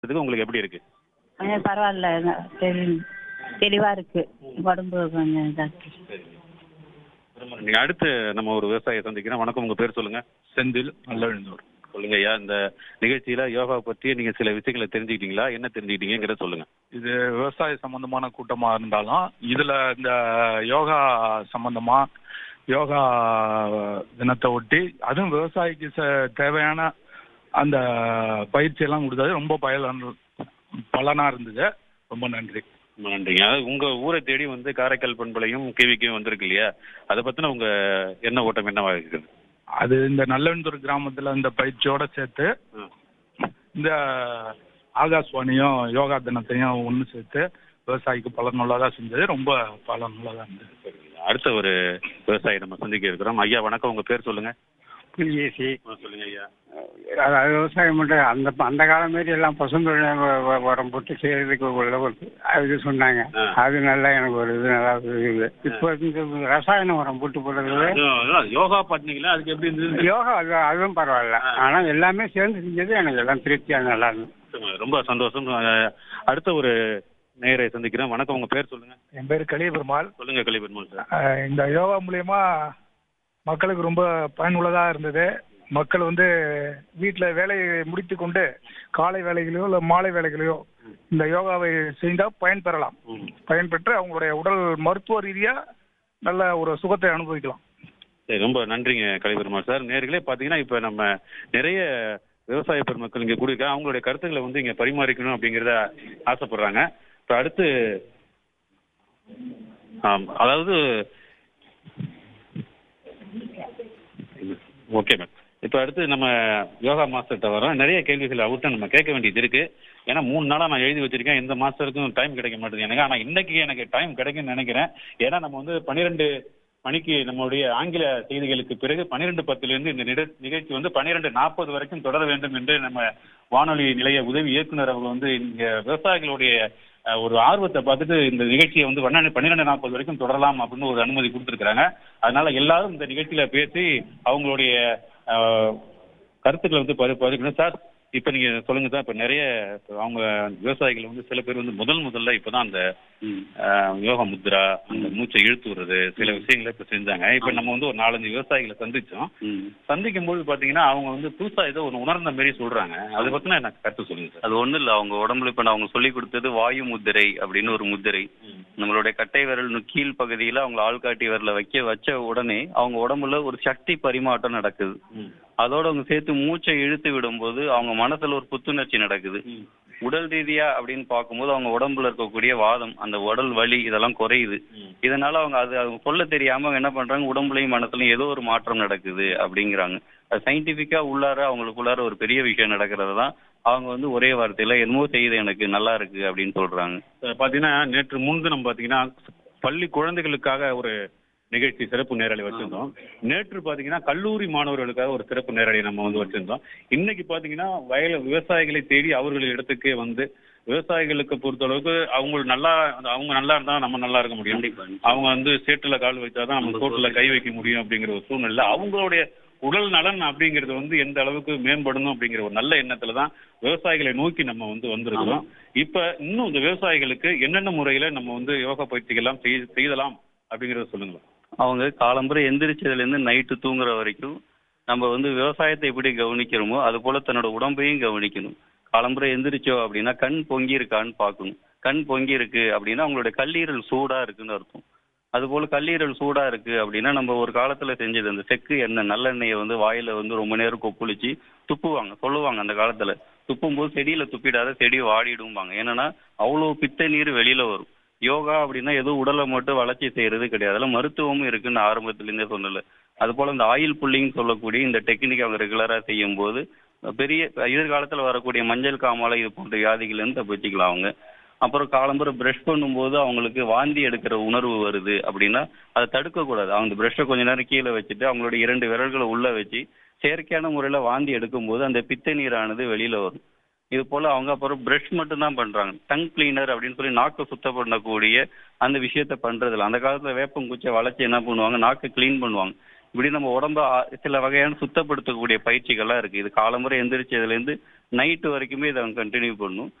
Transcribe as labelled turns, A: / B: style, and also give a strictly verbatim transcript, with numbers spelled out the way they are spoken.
A: இதுக்கு உங்களுக்கு எப்படி இருக்கு?
B: ஆ பரவாயில்ல. தெளி தெளிவாக இருக்கு. உடம்பு கொஞ்சம் இதாக இருக்கு.
A: நீங்க அடுத்து நம்ம ஒரு விவசாயியை சந்திக்கிறோம். வணக்கம், உங்க பேர் சொல்லுங்க.
C: செந்தில் நல்லெழுந்தூர்.
A: சொல்லுங்க ஐயா, இந்த நிகழ்ச்சியில யோகா பற்றி நீங்க சில விஷயங்களை தெரிஞ்சுக்கிட்டீங்களா? என்ன தெரிஞ்சுக்கிட்டீங்கிறத சொல்லுங்க.
C: இது விவசாய சம்பந்தமான கூட்டமா இருந்தாலும் இதுல இந்த யோகா சம்பந்தமா யோகா தினத்தை ஒட்டி அதுவும் விவசாயிக்கு ச- தேவையான அந்த பயிற்சி எல்லாம் கொடுத்தது ரொம்ப பயன் பலனா இருந்தது. ரொம்ப நன்றி.
A: ரொம்ப நன்றிங்க. அதாவது உங்க ஊரை தேடி வந்து காரைக்கால் பண்பலையும் கேவிக்கும் வந்திருக்கு இல்லையா? அதை பத்தின உங்க எண்ண ஓட்டம் என்னவா இருக்குது?
C: அது இந்த நல்லெழுந்தூர் கிராமத்துல இந்த பயிற்சியோட சேர்த்து
A: ம்.
C: இந்த ஆகாஷ்வாணியும் யோகா தினத்தையும் ஒன்று சேர்த்து விவசாயிக்கு பலனுள்ளதா செஞ்சது. ரொம்ப பலனுள்ளதா இருந்தது.
A: அடுத்த ஒரு விவசாயி நம்ம சந்திக்க இருக்கிறோம். ஐயா வணக்கம், உங்க பேர் சொல்லுங்க.
D: புலிகேசி.
A: ஆ, சொல்லுங்க ஐயா.
D: அதாவது விவசாயம் மட்டும் அந்த அந்த காலம் மாரி எல்லாம் பசுந்தொழில் உரம் போட்டு செய்யறதுக்கு உள்ள ஒரு இது சொன்னாங்க.
A: ஆ.
D: அது நல்லா எனக்கு ஒரு இது நல்லா இருக்குது. இப்போ இந்த ரசாயன உரம் போட்டு போடுறது
A: அதான், அதான், யோகா பண்ணீங்களா? அதுக்கு எப்படி இருந்தது?
D: யோகா அது அதுவும் பரவாயில்ல.
A: ஆ.
D: ஆனால் எல்லாமே சேர்ந்து செஞ்சது எனக்கு எல்லாம் திருப்தியாக நல்லா இருந்தது.
A: ரொம்ப சந்தோஷம். அஹ், அடுத்த ஒரு நேயரை சந்திக்கிறேன். வணக்கம், உங்க பேர் சொல்லுங்க.
E: என் பேர் கலியபெருமாள்.
A: சொல்லுங்க கலிபெருமாள் சார்.
E: அஹ் இந்த யோகா மூலயமா மக்களுக்கு ரொம்ப பயனுள்ளதாக இருந்தது. மக்கள் வந்து வீட்டில் வேலையை முடித்து கொண்டு காலை வேலைகளையோ இல்லை மாலை வேலைகளையோ இந்த யோகாவை செய்தால் பயன் பெறலாம்.
A: ம்.
E: பயன்பெற்று அவங்களுடைய உடல் மருத்துவ ரீதியாக நல்ல ஒரு சுகத்தை அனுபவிக்கலாம்.
A: சரி, ரொம்ப நன்றிங்க கலிபெருமாள் சார். நேர்களே பார்த்தீங்கன்னா இப்போ நம்ம நிறைய விவசாய பெருமக்கள் இங்கே கூடியிருக்காங்க. அவங்களுடைய கருத்துக்களை வந்து இங்கே பரிமாறிக்கணும் அப்படிங்கிறத ஆசைப்படுறாங்க. இப்போ அடுத்து ஆம், அதாவது ஓகே மேம். இப்போ அடுத்து நம்ம யோகா மாஸ்டர்கிட்ட வரோம். நிறைய கேள்விகள் அவர்கிட்ட நம்ம கேட்க வேண்டியது இருக்கு. ஏன்னா மூணு நாளாக நான் எழுதி வச்சிருக்கேன். எந்த மாஸ்டருக்கும் டைம் கிடைக்க மாட்டேங்குது எனக்கு. ஆனால் இன்னைக்கு எனக்கு டைம் கிடைக்கும்னு நினைக்கிறேன். ஏன்னா நம்ம வந்து பன்னிரெண்டு மணிக்கு நம்மளுடைய ஆங்கில செய்திகளுக்கு பிறகு பன்னிரெண்டு பத்திலிருந்து இந்த நிட- நிகழ்ச்சி வந்து பன்னிரெண்டு நாற்பது வரைக்கும் தொடர வேண்டும் என்று நம்ம வானொலி நிலைய உதவி இயக்குனர் அவங்க வந்து இங்க விவசாயிகளுடைய அஹ், ஒரு ஆர்வத்தை பார்த்துட்டு இந்த நிகழ்ச்சியை வந்து பன்னெண்டு பன்னிரெண்டு நாற்பது வரைக்கும் தொடரலாம் அப்படின்னு ஒரு அனுமதி கொடுத்துருக்காங்க. அதனால எல்லாரும் இந்த நிகழ்ச்சியில பேசி அவங்களுடைய அஹ், கருத்துக்களை வந்து பதி பதிக்கணும் சார். இப்போ நீங்க சொல்லுங்க சார். இப்போ நிறைய இப்ப அவங்க விவசாயிகள் வந்து சில பேர் வந்து முதல் முதல்ல இப்போதான் அந்த அஹ், யோகா முத்ரா, அந்த மூச்சை இழுத்து விடுறது சில விஷயங்களை இப்போ செஞ்சாங்க. இப்போ நம்ம வந்து ஒரு நாலஞ்சு விவசாயிகளை சந்திச்சோம். சந்திக்கும் போது பாத்தீங்கன்னா அவங்க வந்து புதுசா ஏதோ ஒன்று உணர்ந்த மாரி சொல்றாங்க. அதை பத்தின எனக்கு கருத்து சொல்லுங்க சார்.
F: அது ஒண்ணும் இல்ல, அவங்க உடம்புல இப்ப நான் அவங்க சொல்லி கொடுத்தது வாயு முத்திரை அப்படின்னு ஒரு முத்திரை. நம்மளுடைய கட்டை விரல் கீழ் பகுதியில அவங்க ஆள்காட்டி விரல வைக்க வச்ச உடனே அவங்க உடம்புல ஒரு சக்தி பரிமாற்றம் நடக்குது. அதோட அவங்க சேர்த்து மூச்சை இழுத்து விடும்போது அவங்க மனசுல ஒரு புத்துணர்ச்சி நடக்குது. உடல் ரீதியா அப்படின்னு பார்க்கும்போது அவங்க உடம்புல இருக்கக்கூடிய வாதம், அந்த உடல் வலி இதெல்லாம் குறையுது. இதனால அவங்க அது அவங்க சொல்ல தெரியாம அவங்க என்ன பண்றாங்க, உடம்புலையும் மனசுலயும் ஏதோ ஒரு மாற்றம் நடக்குது அப்படிங்கிறாங்க. அது சயின்டிபிக்கா உள்ளார அவங்களுக்குள்ளார ஒரு பெரிய விஷயம் நடக்கிறது தான் அவங்க வந்து ஒரே வார்த்தையில என்னமோ செய்யுது எனக்கு நல்லா இருக்கு அப்படின்னு சொல்றாங்க.
A: அஹ் பாத்தீங்கன்னா நேற்று முன்தினம் பாத்தீங்கன்னா பள்ளி குழந்தைகளுக்காக ஒரு நிகழ்ச்சி சிறப்பு நேரலை வச்சிருந்தோம். நேற்று பாத்தீங்கன்னா கல்லூரி மாணவர்களுக்காக ஒரு சிறப்பு நேரலை நம்ம வந்து வச்சிருந்தோம். இன்னைக்கு பாத்தீங்கன்னா வயல விவசாயிகளை தேடி அவர்கள் இடத்துக்கே வந்து விவசாயிகளுக்கு பொறுத்த அளவுக்கு அவங்க நல்லா அவங்க நல்லா இருந்தா நம்ம நல்லா இருக்க முடியும். அவங்க வந்து சேற்றுல கால் வச்சாதான் நம்ம சோற்றுல கை வைக்க முடியும் அப்படிங்கிற ஒரு சூழ்நிலை. அவங்களுடைய உடல் நலன் அப்படிங்கிறது வந்து எந்த அளவுக்கு மேம்படணும் அப்படிங்கிற ஒரு நல்ல எண்ணத்துல தான் விவசாயிகளை நோக்கி நம்ம வந்து வந்திருக்கிறோம். இப்ப இன்னும் இந்த விவசாயிகளுக்கு என்னென்ன முறையில நம்ம வந்து யோகா பயிற்சிகள் எல்லாம் செய்- செய்யலாம் அப்படிங்கறத சொல்லுங்களேன்.
F: அவங்க காலம்புரை எந்திரிச்சதுல இருந்து நைட்டு தூங்குற வரைக்கும் நம்ம வந்து விவசாயத்தை எப்படி கவனிக்கிறோமோ அது போல தன்னோட உடம்பையும் கவனிக்கணும். காலம்புரை எந்திரிச்சோம் அப்படின்னா கண் பொங்கி இருக்கான்னு பார்க்கணும். கண் பொங்கி இருக்கு அப்படின்னா அவங்களுடைய கல்லீரல் சூடா இருக்குன்னு அர்த்தம். அது போல கல்லீரல் சூடா இருக்கு அப்படின்னா நம்ம ஒரு காலத்துல செஞ்சது அந்த செக்கு எண்ணெய் நல்லெண்ணெயை வந்து வாயில வந்து ரொம்ப நேரம் கொப்புளிச்சு துப்புவாங்க. சொல்லுவாங்க அந்த காலத்துல துப்பும் போது செடியில துப்பிடாத செடி வாடிடும்பாங்க. ஏன்னா அவ்வளவு பித்த நீர் வெளியில வரும். யோகா அப்படின்னா ஏதோ உடலை மட்டும் வளர்ச்சி செய்யறது கிடையாது, அதெல்லாம் மருத்துவமும் இருக்குன்னு ஆரம்பத்திலேருந்தே சொன்னல. அது போல இந்த ஆயில் புல்லிங் சொல்லக்கூடிய இந்த டெக்னிக் அவங்க ரெகுலரா செய்யும் போது பெரிய எதிர்காலத்துல வரக்கூடிய மஞ்சள் காமாலை இது போன்ற வியாதிகள் இருந்து தப்பிச்சுக்கலாம் அவங்க. அப்புறம் காலம்புரை பிரஷ் பண்ணும்போது அவங்களுக்கு வாந்தி எடுக்கிற உணர்வு வருது அப்படின்னா அதை தடுக்க கூடாது. அவங்க பிரஷை கொஞ்ச நேரம் கீழே வச்சுட்டு அவங்களுடைய இரண்டு விரல்களை உள்ள வச்சு செயற்கையான முறையில வாந்தி எடுக்கும்போது அந்த பித்த நீரானது வெளியில வரும். இது போல அவங்க அப்புறம் பிரஷ் மட்டும் தான் பண்றாங்க. டங் கிளீனர் அப்படின்னு சொல்லி நாக்கை சுத்தம் பண்ணக்கூடிய அந்த விஷயத்த பண்றதில்ல. அந்த காலத்துல வேப்பங்குச்சியை வளைச்சு என்ன பண்ணுவாங்க, நாக்கை கிளீன் பண்ணுவாங்க. இப்படி நம்ம உடம்ப ஆ- சில வகையான சுத்தப்படுத்தக்கூடிய பயிற்சிகள்லாம் இருக்கு. இது காலமுறை எந்திரிச்சதுல இருந்து நைட்டு வரைக்குமே இதை அவன் கண்டினியூ பண்ணும்.